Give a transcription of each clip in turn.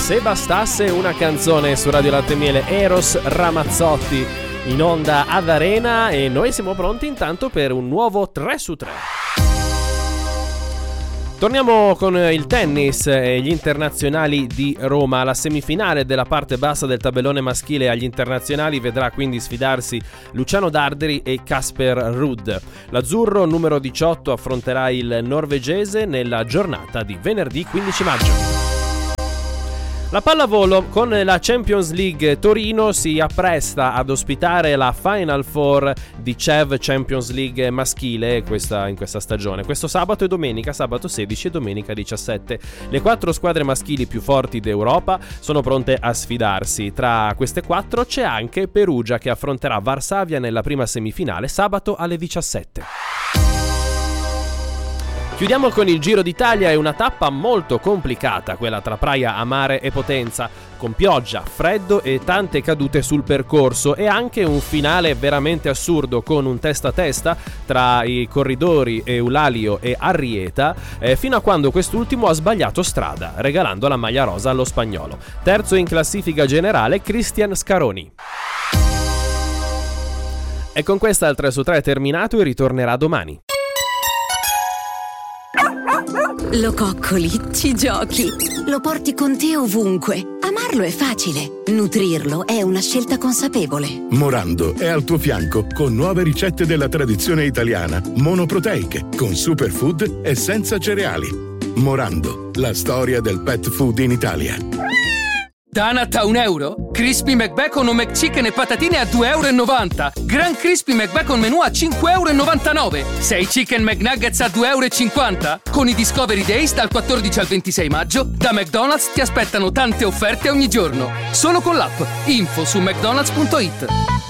Se bastasse una canzone su Radio Latte e Miele, Eros Ramazzotti in onda ad Arena, e noi siamo pronti intanto per un nuovo 3 su 3. Torniamo con il tennis e gli internazionali di Roma. La semifinale della parte bassa del tabellone maschile agli internazionali vedrà quindi sfidarsi Luciano Darderi e Casper Ruud. L'azzurro numero 18 affronterà il norvegese nella giornata di venerdì 15 maggio. La pallavolo con la Champions League Torino si appresta ad ospitare la Final Four di CEV Champions League maschile in questa stagione. Questo sabato e domenica, sabato 16 e domenica 17. Le 4 squadre maschili più forti d'Europa sono pronte a sfidarsi. Tra queste 4 c'è anche Perugia, che affronterà Varsavia nella prima semifinale sabato alle 17. Chiudiamo con il Giro d'Italia e una tappa molto complicata, quella tra Praia a Mare e Potenza, con pioggia, freddo e tante cadute sul percorso, e anche un finale veramente assurdo con un testa a testa tra i corridori Eulalio e Arrieta, fino a quando quest'ultimo ha sbagliato strada, regalando la maglia rosa allo spagnolo. Terzo in classifica generale Cristian Scaroni. E con questa il 3 su 3 è terminato e ritornerà domani. Lo coccoli, ci giochi, lo porti con te ovunque. Amarlo è facile, nutrirlo è una scelta consapevole. Morando è al tuo fianco con nuove ricette della tradizione italiana, monoproteiche, con superfood e senza cereali. Morando, la storia del pet food in Italia. Donut a €1, Crispy McBacon o McChicken e patatine a €2,90. Gran Crispy McBacon menù a €5,99. 6 Chicken McNuggets a €2,50. Con i Discovery Days dal 14 al 26 maggio, da McDonald's ti aspettano tante offerte ogni giorno. Solo con l'app. Info su mcdonalds.it.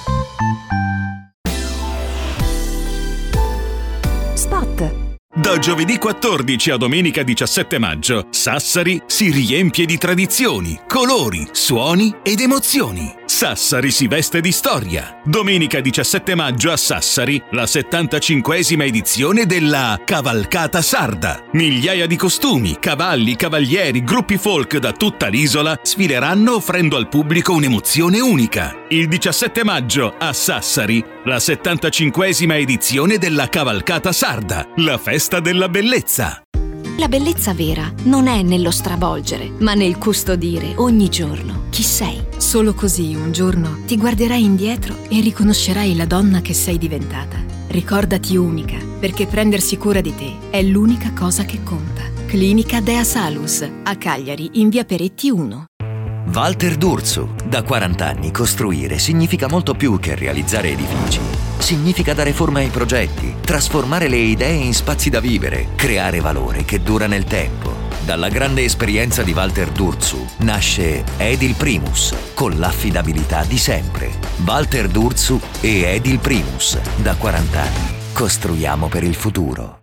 Spot. Da giovedì 14 a domenica 17 maggio, Sassari si riempie di tradizioni, colori, suoni ed emozioni. Sassari si veste di storia. Domenica 17 maggio a Sassari, la 75esima edizione della Cavalcata Sarda. Migliaia di costumi, cavalli, cavalieri, gruppi folk da tutta l'isola sfileranno offrendo al pubblico un'emozione unica. Il 17 maggio a Sassari, la 75esima edizione della Cavalcata Sarda, la festa della bellezza. La bellezza vera non è nello stravolgere, ma nel custodire ogni giorno chi sei. Solo così un giorno ti guarderai indietro e riconoscerai la donna che sei diventata. Ricordati unica, perché prendersi cura di te è l'unica cosa che conta. Clinica Dea Salus, a Cagliari, in via Peretti 1. Walter D'Urso. Da 40 anni costruire significa molto più che realizzare edifici. Significa dare forma ai progetti, trasformare le idee in spazi da vivere, creare valore che dura nel tempo. Dalla grande esperienza di Walter D'Urso nasce Edil Primus, con l'affidabilità di sempre. Walter D'Urso e Edil Primus. Da 40 anni costruiamo per il futuro.